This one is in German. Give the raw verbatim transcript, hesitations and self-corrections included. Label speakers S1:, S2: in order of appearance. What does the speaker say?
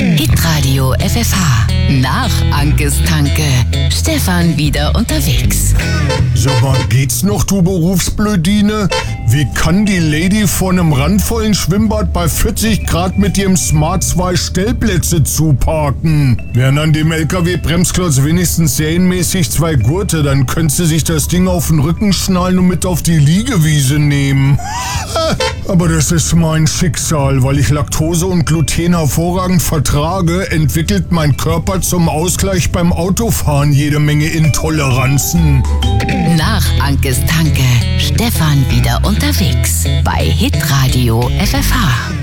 S1: Hitradio F F H. Nach Ankes Tanke. Stefan wieder unterwegs.
S2: Sag mal, geht's noch, du Berufsblödine? Wie kann die Lady vor einem randvollen Schwimmbad bei vierzig Grad mit ihrem Smart zwei Stellplätze zuparken? Wären an dem L K W-Bremsklotz wenigstens serienmäßig zwei Gurte, dann könnte sie sich das Ding auf den Rücken schnallen und mit auf die Liegewiese nehmen. Aber das ist mein Schicksal, weil ich Laktose und Gluten hervorragend vertrage, entwickelt mein Körper zum Ausgleich beim Autofahren jede Menge Intoleranzen.
S1: Nach Ankes Tanke. Stefan wieder unterwegs bei Hitradio F F H.